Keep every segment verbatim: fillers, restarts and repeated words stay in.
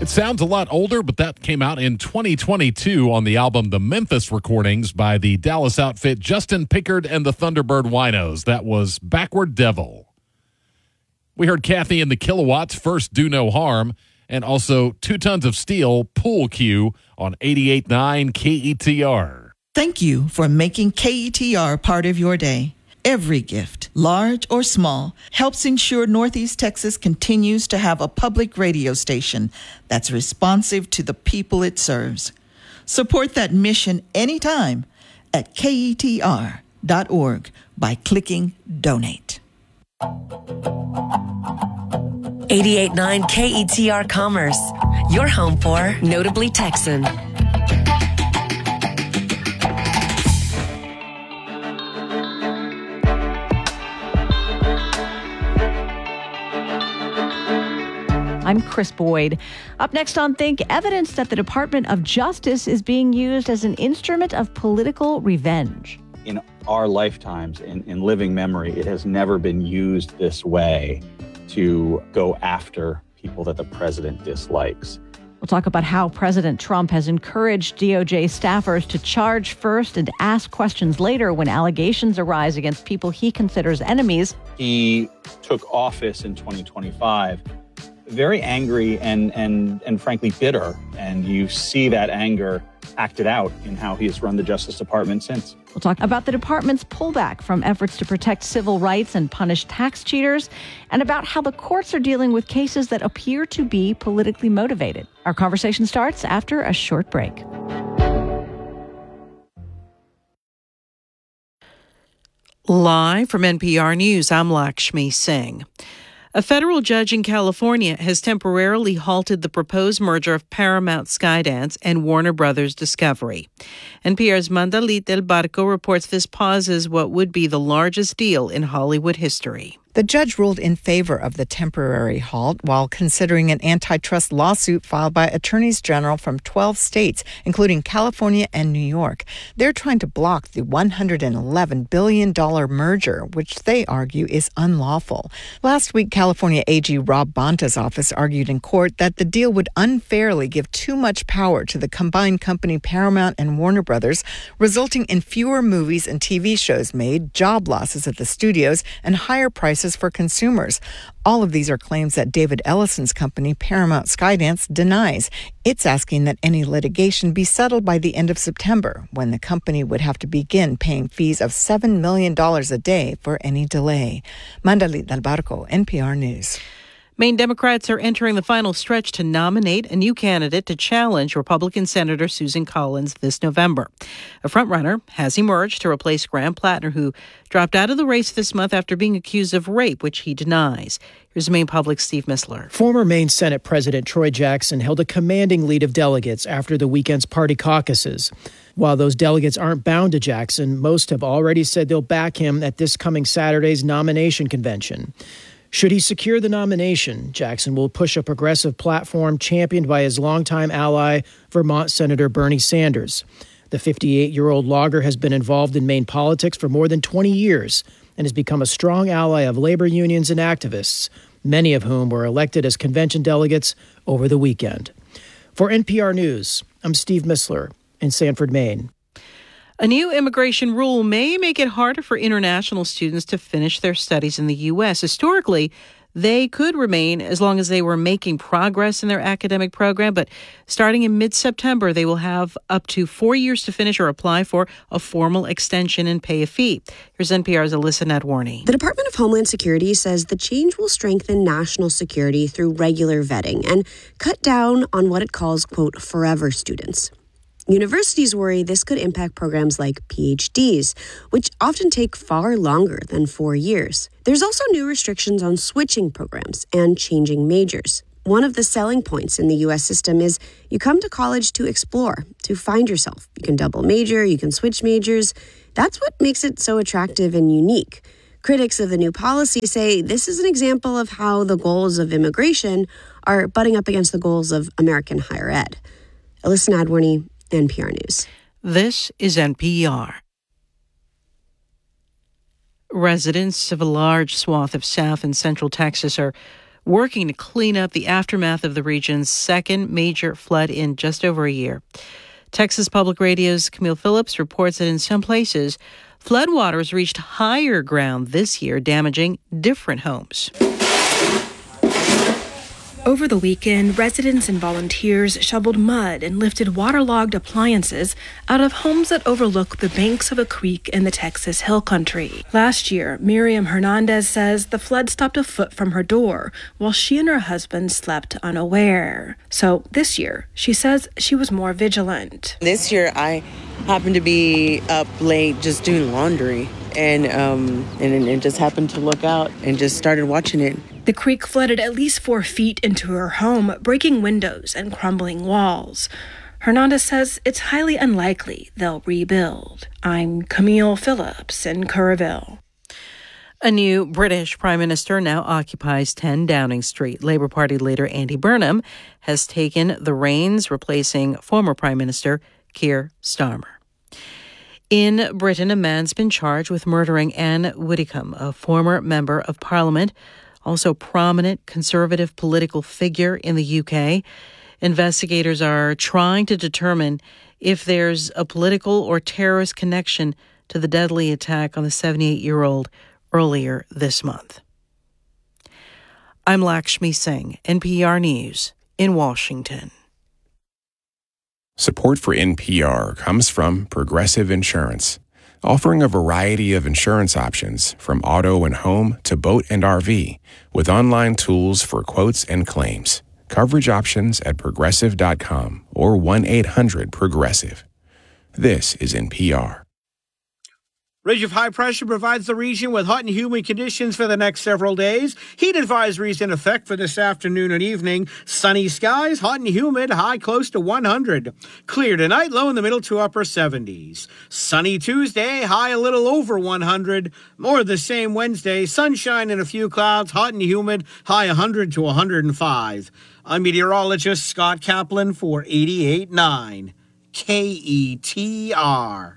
It sounds a lot older, but that came out in twenty twenty-two on the album The Memphis Recordings by the Dallas outfit Justin Pickard and the Thunderbird Winos. That was Backward Devil. We heard Kathy and the Kilowatts, First Do No Harm, and also Two Tons of Steel, Pool Cue on eighty-eight point nine K E T R. Thank you for making K E T R part of your day. Every gift, large or small, helps ensure Northeast Texas continues to have a public radio station that's responsive to the people it serves. Support that mission anytime at K E T R dot org by clicking Donate. eighty-eight point nine K E T R Commerce, your home for Notably Texan. I'm Chris Boyd. Up next on Think, evidence that the Department of Justice is being used as an instrument of political revenge. In our lifetimes, in, in living memory, it has never been used this way to go after people that the president dislikes. We'll talk about how President Trump has encouraged D O J staffers to charge first and ask questions later when allegations arise against people he considers enemies. He took office in twenty twenty-five very angry and, and, and frankly bitter, and you see that anger acted out in how he has run the Justice Department since. We'll talk about the department's pullback from efforts to protect civil rights and punish tax cheaters, and about how the courts are dealing with cases that appear to be politically motivated. Our conversation starts after a short break. Live from N P R News, I'm Lakshmi Singh. A federal judge in California has temporarily halted the proposed merger of Paramount Skydance and Warner Brothers Discovery. N P R's Mandalit Del Barco reports this pauses what would be the largest deal in Hollywood history. The judge ruled in favor of the temporary halt while considering an antitrust lawsuit filed by attorneys general from twelve states, including California and New York. They're trying to block the one hundred eleven billion dollars merger, which they argue is unlawful. Last week, California A G Rob Bonta's office argued in court that the deal would unfairly give too much power to the combined company Paramount and Warner Brothers, resulting in fewer movies and T V shows made, job losses at the studios, and higher prices for consumers. All of these are claims that David Ellison's company, Paramount Skydance, denies. It's asking that any litigation be settled by the end of September, when the company would have to begin paying fees of seven million dollars a day for any delay. Mandalit Del Barco, N P R News. Maine Democrats are entering the final stretch to nominate a new candidate to challenge Republican Senator Susan Collins this November. A frontrunner has emerged to replace Graham Plattner, who dropped out of the race this month after being accused of rape, which he denies. Here's Maine Public's Steve Missler. Former Maine Senate President Troy Jackson held a commanding lead of delegates after the weekend's party caucuses. While those delegates aren't bound to Jackson, most have already said they'll back him at this coming Saturday's nomination convention. Should he secure the nomination, Jackson will push a progressive platform championed by his longtime ally, Vermont Senator Bernie Sanders. The fifty-eight-year-old logger has been involved in Maine politics for more than twenty years and has become a strong ally of labor unions and activists, many of whom were elected as convention delegates over the weekend. For N P R News, I'm Steve Missler in Sanford, Maine. A new immigration rule may make it harder for international students to finish their studies in the U S. Historically, they could remain as long as they were making progress in their academic program, but starting in mid-September, they will have up to four years to finish or apply for a formal extension and pay a fee. Here's N P R's Alyssa Nadwarny. The Department of Homeland Security says the change will strengthen national security through regular vetting and cut down on what it calls, quote, forever students. Universities worry this could impact programs like P H Ds, which often take far longer than four years. There's also new restrictions on switching programs and changing majors. One of the selling points in the U S system is you come to college to explore, to find yourself. You can double major, you can switch majors. That's what makes it so attractive and unique. Critics of the new policy say this is an example of how the goals of immigration are butting up against the goals of American higher ed. Alyssa Nadwarny, N P R News. This is N P R. Residents of a large swath of South and Central Texas are working to clean up the aftermath of the region's second major flood in just over a year. Texas Public Radio's Camille Phillips reports that in some places, floodwaters reached higher ground this year, damaging different homes. Over the weekend, residents and volunteers shoveled mud and lifted waterlogged appliances out of homes that overlook the banks of a creek in the Texas Hill Country. Last year, Miriam Hernandez says the flood stopped a foot from her door while she and her husband slept unaware. So this year, she says she was more vigilant. This year, I happened to be up late just doing laundry and um, and, and just happened to look out and just started watching it. The creek flooded at least four feet into her home, breaking windows and crumbling walls. Hernandez says it's highly unlikely they'll rebuild. I'm Camille Phillips in Kerrville. A new British Prime Minister now occupies ten Downing Street. Labour Party leader Andy Burnham has taken the reins, replacing former Prime Minister Keir Starmer. In Britain, a man's been charged with murdering Anne Widdecombe, a former member of Parliament, also prominent conservative political figure in the U K. Investigators are trying to determine if there's a political or terrorist connection to the deadly attack on the seventy-eight-year-old earlier this month. I'm Lakshmi Singh, N P R News in Washington. Support for N P R comes from Progressive Insurance, offering a variety of insurance options from auto and home to boat and R V, with online tools for quotes and claims. Coverage options at progressive dot com or one eight hundred progressive. This is N P R. Ridge of high pressure provides the region with hot and humid conditions for the next several days. Heat advisories in effect for this afternoon and evening. Sunny skies, hot and humid, high close to one hundred. Clear tonight, low in the middle to upper seventies. Sunny Tuesday, high a little over one hundred. More of the same Wednesday, sunshine and a few clouds, hot and humid, high one hundred to one hundred five. I'm meteorologist Scott Kaplan for eighty-eight point nine K E T R.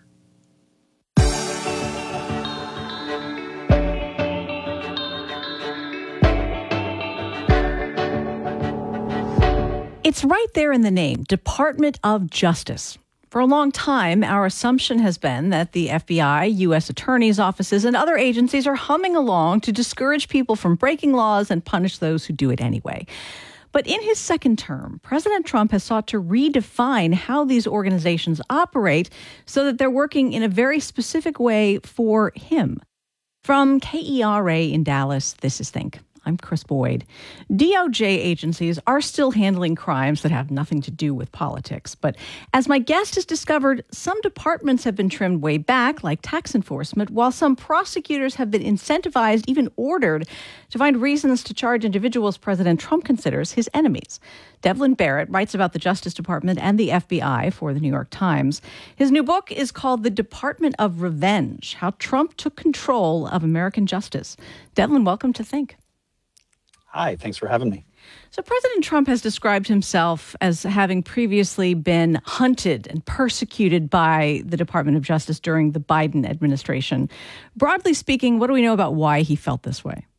It's right there in the name, Department of Justice. For a long time, our assumption has been that the F B I, U S attorneys' offices, and other agencies are humming along to discourage people from breaking laws and punish those who do it anyway. But in his second term, President Trump has sought to redefine how these organizations operate so that they're working in a very specific way for him. From K E R A in Dallas, this is Think. I'm Chris Boyd. D O J agencies are still handling crimes that have nothing to do with politics. But as my guest has discovered, some departments have been trimmed way back, like tax enforcement, while some prosecutors have been incentivized, even ordered, to find reasons to charge individuals President Trump considers his enemies. Devlin Barrett writes about the Justice Department and the F B I for the New York Times. His new book is called The Department of Revenge: How Trump Took Control of American Justice. Devlin, welcome to Think. Hi, thanks for having me. So President Trump has described himself as having previously been hunted and persecuted by the Department of Justice during the Biden administration. Broadly speaking, what do we know about why he felt this way?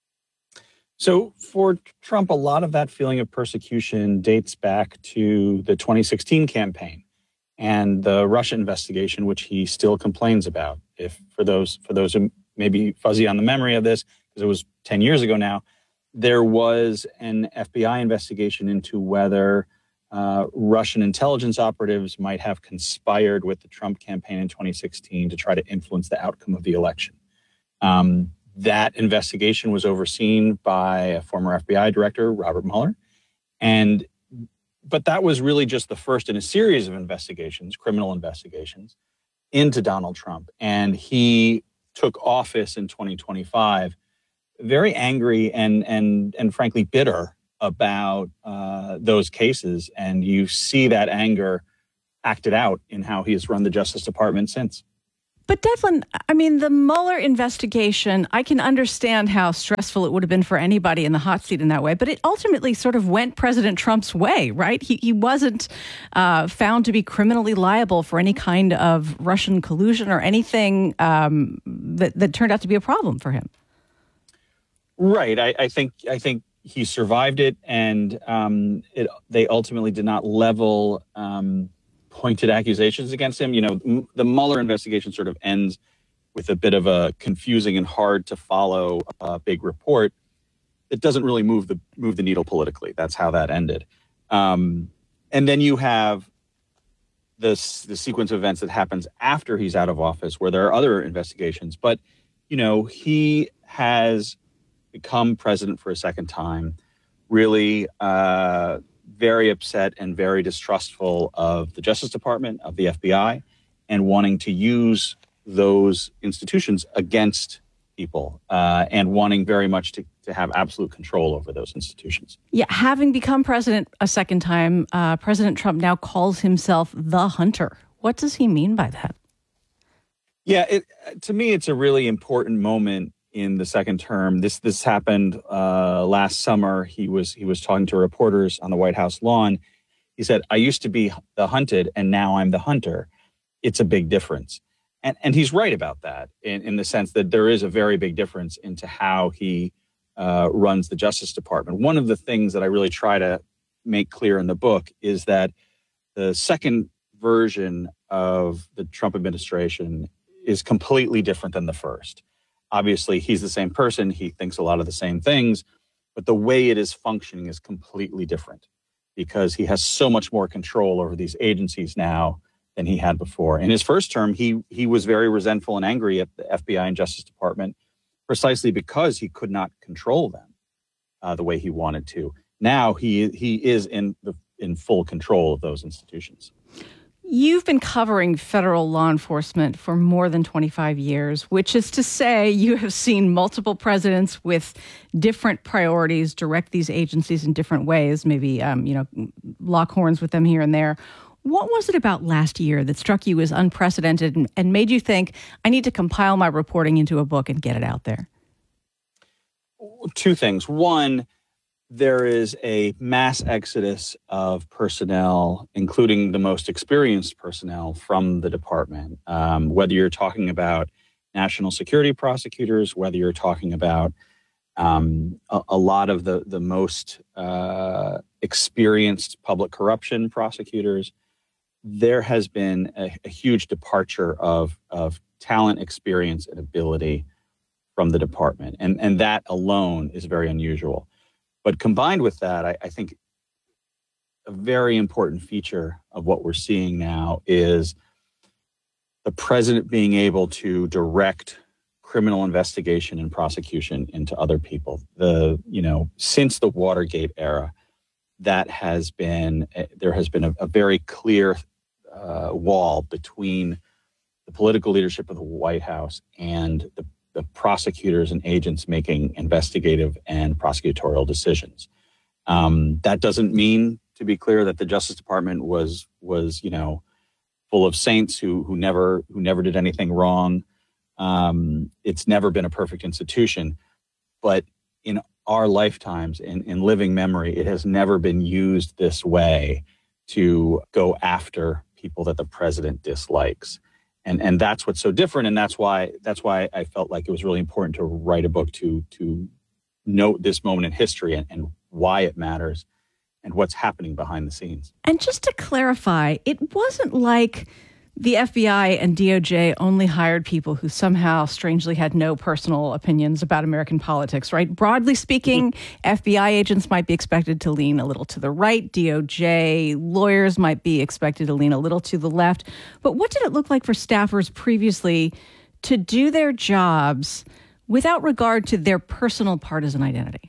So for Trump, a lot of that feeling of persecution dates back to the twenty sixteen campaign and the Russia investigation, which he still complains about. If for those for those who may be fuzzy on the memory of this, because it was ten years ago now, there was an F B I investigation into whether uh, Russian intelligence operatives might have conspired with the Trump campaign in twenty sixteen to try to influence the outcome of the election. Um, that investigation was overseen by a former F B I director, Robert Mueller. And, but that was really just the first in a series of investigations, criminal investigations, into Donald Trump. And he took office in twenty twenty-five very angry and and and frankly bitter about uh, those cases, and you see that anger acted out in how he has run the Justice Department since. But Devlin, I mean, the Mueller investigation, I can understand how stressful it would have been for anybody in the hot seat in that way, but it ultimately sort of went President Trump's way, right? He he wasn't uh, found to be criminally liable for any kind of Russian collusion or anything um, that that turned out to be a problem for him. Right. I, I think I think he survived it, and um, it, they ultimately did not level um, pointed accusations against him. You know, m- the Mueller investigation sort of ends with a bit of a confusing and hard to follow uh, big report. It doesn't really move the move the needle politically. That's how that ended. Um, and then you have this the sequence of events that happens after he's out of office, where there are other investigations. But you know, he has become president for a second time, really uh, very upset and very distrustful of the Justice Department, of the F B I, and wanting to use those institutions against people uh, and wanting very much to, to have absolute control over those institutions. Yeah, having become president a second time, uh, President Trump now calls himself the hunter. What does he mean by that? Yeah, it, to me, it's a really important moment in the second term. This this happened uh, last summer. He was he was talking to reporters on the White House lawn. He said, "I used to be the hunted, and now I'm the hunter. It's a big difference." And and he's right about that in, in the sense that there is a very big difference into how he uh, runs the Justice Department. One of the things that I really try to make clear in the book is that the second version of the Trump administration is completely different than the first. Obviously, he's the same person. He thinks a lot of the same things, but the way it is functioning is completely different because he has so much more control over these agencies now than he had before. In his first term, he he was very resentful and angry at the F B I and Justice Department precisely because he could not control them uh, the way he wanted to. Now he he is in the in full control of those institutions. You've been covering federal law enforcement for more than twenty-five years, which is to say you have seen multiple presidents with different priorities direct these agencies in different ways, maybe, um, you know, lock horns with them here and there. What was it about last year that struck you as unprecedented and, and made you think, I need to compile my reporting into a book and get it out there? Two things. One, there is a mass exodus of personnel, including the most experienced personnel from the department. Um, whether you're talking about national security prosecutors, whether you're talking about um, a, a lot of the, the most uh, experienced public corruption prosecutors, there has been a, a huge departure of, of talent, experience, and ability from the department. And, and that alone is very unusual. But combined with that, I, I think a very important feature of what we're seeing now is the president being able to direct criminal investigation and prosecution into other people. The, you know, since the Watergate era, that has been, there has been a, a very clear uh, wall between the political leadership of the White House and the the prosecutors and agents making investigative and prosecutorial decisions. Um, that doesn't mean, to be clear, that the Justice Department was was you know full of saints who who never who never did anything wrong. Um, it's never been a perfect institution, but in our lifetimes, in, in living memory, it has never been used this way to go after people that the president dislikes. And and that's what's so different, and that's why that's why I felt like it was really important to write a book to to note this moment in history and, and why it matters and what's happening behind the scenes. And just to clarify, it wasn't like the F B I and D O J only hired people who somehow strangely had no personal opinions about American politics, right? Broadly speaking, mm-hmm. F B I agents might be expected to lean a little to the right. D O J lawyers might be expected to lean a little to the left. But what did it look like for staffers previously to do their jobs without regard to their personal partisan identity?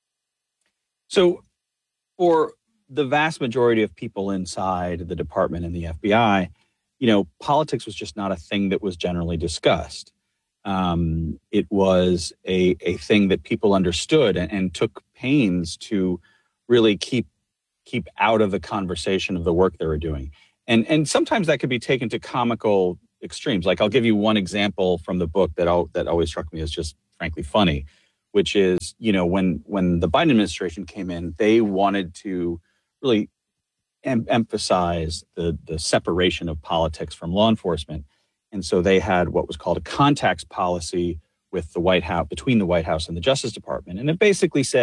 So for the vast majority of people inside the department and the F B I, you know, politics was just not a thing that was generally discussed. Um, it was a, a thing that people understood and, and took pains to really keep keep out of the conversation of the work they were doing. And and sometimes that could be taken to comical extremes. Like I'll give you one example from the book that I'll, that always struck me as just frankly funny, which is, you know, when when the Biden administration came in, they wanted to really em- emphasize the the separation of politics from law enforcement. And so they had what was called a contacts policy with the White House, between the White House and the Justice Department. And it basically said,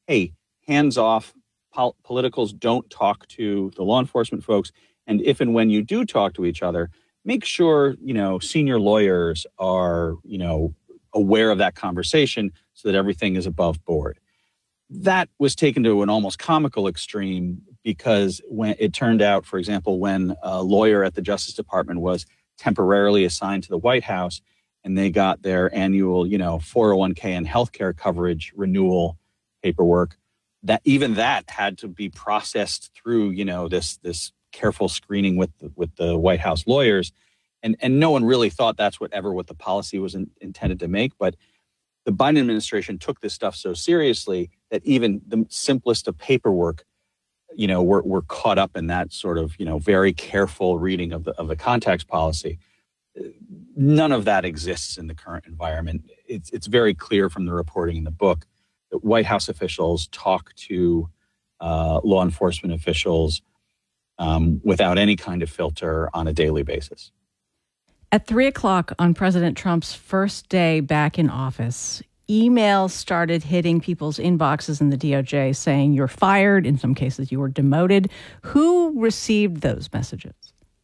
hey, hands off, pol- politicals don't talk to the law enforcement folks. And if and when you do talk to each other, make sure, you know, senior lawyers are, you know, aware of that conversation so that everything is above board. That was taken to an almost comical extreme because when it turned out, for example, when a lawyer at the Justice Department was temporarily assigned to the White House and they got their annual, you know, four oh one k and healthcare coverage renewal paperwork, that even that had to be processed through, you know, this this careful screening with the, with the White House lawyers. And, and no one really thought that's what ever what the policy was in, intended to make. But the Biden administration took this stuff so seriously that even the simplest of paperwork, you know, were, were caught up in that sort of, you know, very careful reading of the of the contacts policy. None of that exists in the current environment. It's it's very clear from the reporting in the book that White House officials talk to uh, law enforcement officials um, without any kind of filter on a daily basis. At three o'clock on President Trump's first day back in office, emails started hitting people's inboxes in the D O J saying you're fired. In some cases, you were demoted. Who received those messages?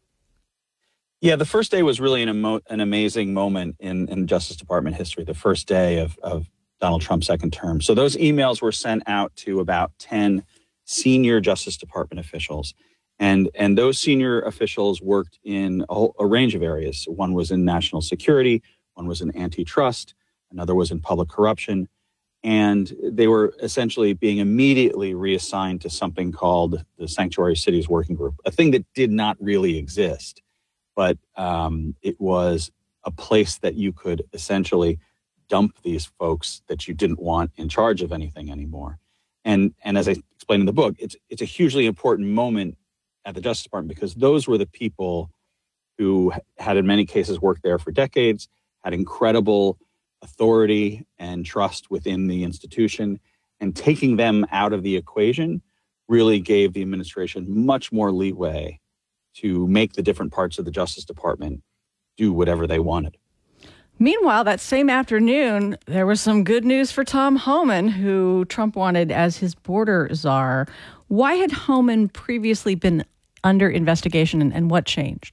Yeah, the first day was really an, emo- an amazing moment in, in Justice Department history, the first day of, of Donald Trump's second term. So those emails were sent out to about ten senior Justice Department officials. And and those senior officials worked in a, whole, a range of areas. One was in national security, one was in antitrust, another was in public corruption. And they were essentially being immediately reassigned to something called the Sanctuary Cities Working Group, a thing that did not really exist. But um, it was a place that you could essentially dump these folks that you didn't want in charge of anything anymore. And and as I explained in the book, it's it's a hugely important moment at the Justice Department because those were the people who had in many cases worked there for decades, had incredible authority and trust within the institution, and taking them out of the equation really gave the administration much more leeway to make the different parts of the Justice Department do whatever they wanted. Meanwhile, that same afternoon, there was some good news for Tom Homan, who Trump wanted as his border czar. Why had Homan previously been under investigation, and, and what changed?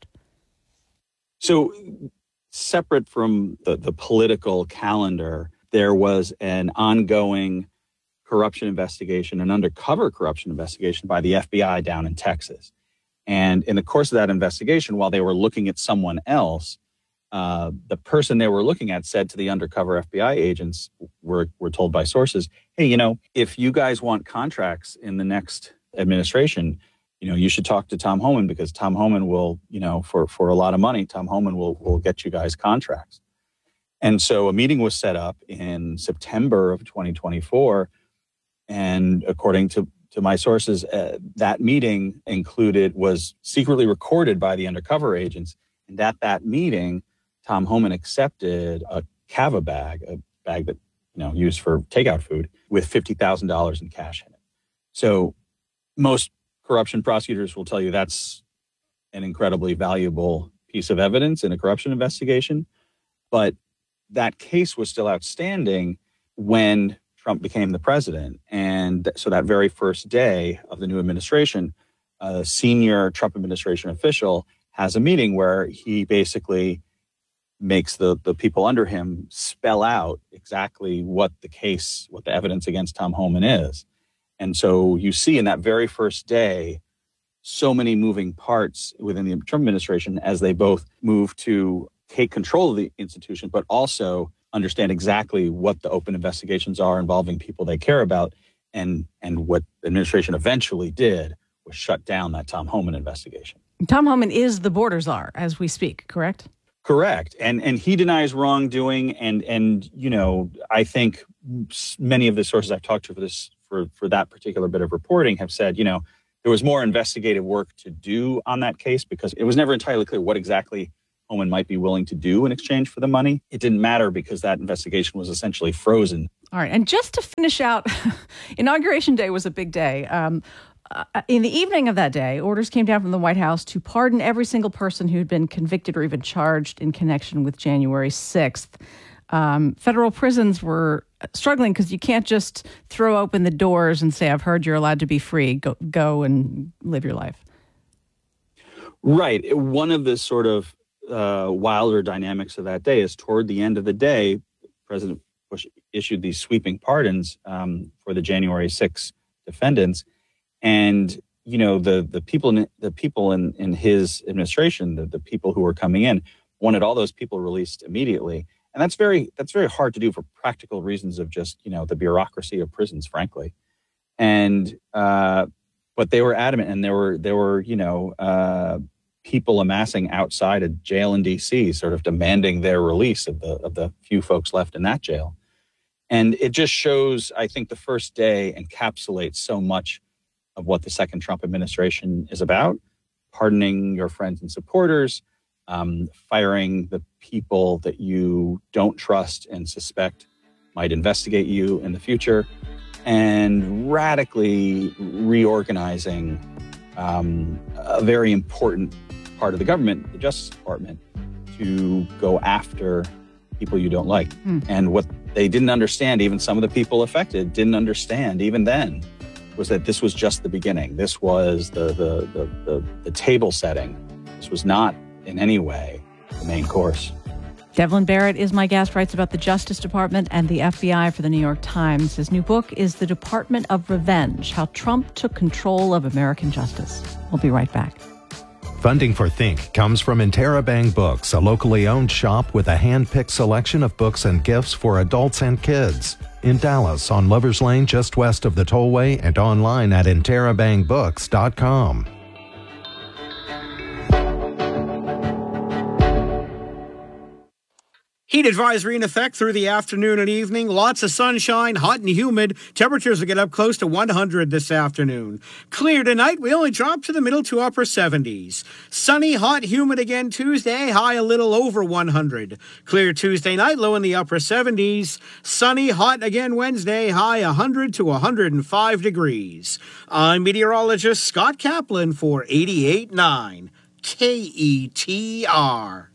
So, separate from the, the political calendar, there was an ongoing corruption investigation, an undercover corruption investigation by the F B I down in Texas. And in the course of that investigation, while they were looking at someone else, uh, the person they were looking at said to the undercover F B I agents, were, were told by sources, hey, you know, if you guys want contracts in the next administration, you know, you should talk to Tom Homan because Tom Homan will, you know, for, for a lot of money, Tom Homan will, will get you guys contracts. And so a meeting was set up in September of twenty twenty-four. And according to, to my sources, uh, that meeting included, was secretly recorded by the undercover agents. And at that meeting, Tom Homan accepted a Cava bag, a bag that, you know, used for takeout food, with fifty thousand dollars in cash in it. So most corruption prosecutors will tell you that's an incredibly valuable piece of evidence in a corruption investigation. But that case was still outstanding when Trump became the president. And so that very first day of the new administration, a senior Trump administration official has a meeting where he basically makes the, the people under him spell out exactly what the case, what the evidence against Tom Homan is. And so you see in that very first day, so many moving parts within the Trump administration as they both move to take control of the institution, but also understand exactly what the open investigations are involving people they care about. And, and what the administration eventually did was shut down that Tom Homan investigation. Tom Homan is the border czar as we speak, correct? Correct. And and he denies wrongdoing. And, and you know, I think many of the sources I've talked to for this, for, for that particular bit of reporting have said, you know, there was more investigative work to do on that case because it was never entirely clear what exactly Homan might be willing to do in exchange for the money. It didn't matter because that investigation was essentially frozen. All right. And just to finish out, Inauguration Day was a big day. Um, uh, in the evening of that day, orders came down from the White House to pardon every single person who'd been convicted or even charged in connection with January sixth. Um, federal prisons were struggling because you can't just throw open the doors and say, I've heard you're allowed to be free. Go, go and live your life. Right. One of the sort of uh, wilder dynamics of that day is toward the end of the day, President Bush issued these sweeping pardons um, for the January sixth defendants. And, you know, the the people in, the people in, in his administration, the, the people who were coming in, wanted all those people released immediately. And that's very that's very hard to do for practical reasons of just, you know, the bureaucracy of prisons, frankly. And uh, but they were adamant, and there were there were, you know, uh, people amassing outside a jail in D C, sort of demanding their release of the of the few folks left in that jail. And it just shows, I think, the first day encapsulates so much of what the second Trump administration is about: pardoning your friends and supporters, um, firing the people that you don't trust and suspect might investigate you in the future, and radically reorganizing um, a very important part of the government, the Justice Department, to go after people you don't like. Mm. And what they didn't understand, even some of the people affected didn't understand even then, was that this was just the beginning. This was the the the, the, the table setting. This was not in any way the main course. Devlin Barrett is my guest, writes about the Justice Department and the F B I for the New York Times. His new book is The Department of Revenge: How Trump Took Control of American Justice. We'll be right back. Funding for Think comes from Interabang Books, a locally owned shop with a hand-picked selection of books and gifts for adults and kids. In Dallas, on Lovers Lane, just west of the Tollway, and online at interabang books dot com. Heat advisory in effect through the afternoon and evening. Lots of sunshine, hot and humid. Temperatures will get up close to one hundred this afternoon. Clear tonight. We only drop to the middle to upper seventies. Sunny, hot, humid again Tuesday. High a little over one hundred. Clear Tuesday night. Low in the upper seventies. Sunny, hot again Wednesday. High one hundred to one hundred five degrees. I'm meteorologist Scott Kaplan for eighty-eight point nine K E T R.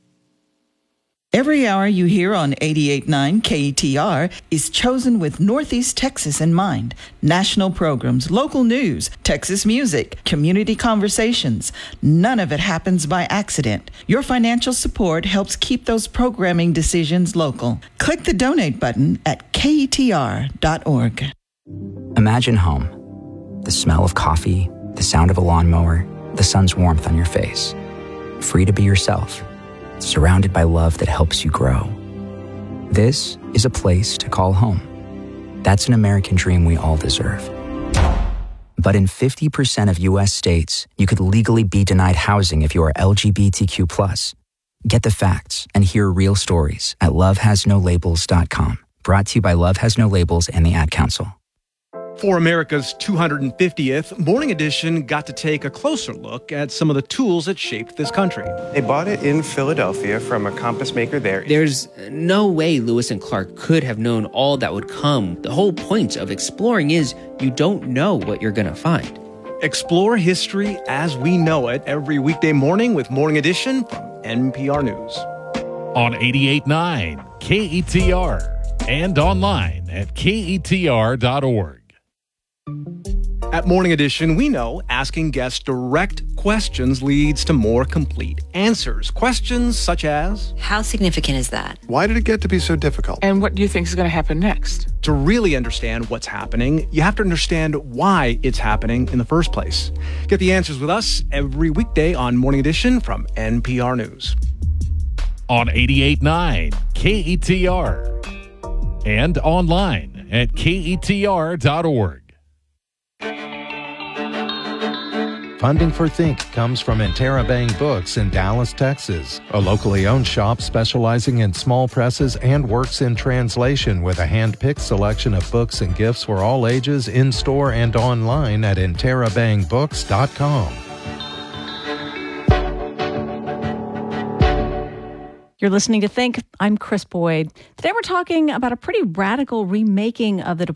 Every hour you hear on eighty-eight point nine K E T R is chosen with Northeast Texas in mind. National programs, local news, Texas music, community conversations. None of it happens by accident. Your financial support helps keep those programming decisions local. Click the donate button at K E T R dot org. Imagine home. The smell of coffee, the sound of a lawnmower, the sun's warmth on your face. Free to be yourself. Surrounded by love that helps you grow. This is a place to call home. That's an American dream we all deserve. But in fifty percent of U S states, you could legally be denied housing if you are L G B T Q plus. Get the facts and hear real stories at love has no labels dot com. Brought to you by Love Has No Labels and the Ad Council. For America's two hundred fiftieth, Morning Edition got to take a closer look at some of the tools that shaped this country. They bought it in Philadelphia from a compass maker there. There's no way Lewis and Clark could have known all that would come. The whole point of exploring is you don't know what you're going to find. Explore history as we know it every weekday morning with Morning Edition from N P R News. On eighty-eight point nine K E T R and online at K E T R dot org. At Morning Edition, we know asking guests direct questions leads to more complete answers. Questions such as, how significant is that? Why did it get to be so difficult? And what do you think is going to happen next? To really understand what's happening, you have to understand why it's happening in the first place. Get the answers with us every weekday on Morning Edition from N P R News. On eighty-eight point nine K E T R and online at K E T R dot org. Funding for Think comes from Interabang Books in Dallas, Texas, a locally owned shop specializing in small presses and works in translation with a hand-picked selection of books and gifts for all ages in-store and online at interabang books dot com. You're listening to Think. I'm Chris Boyd. Today we're talking about a pretty radical remaking of the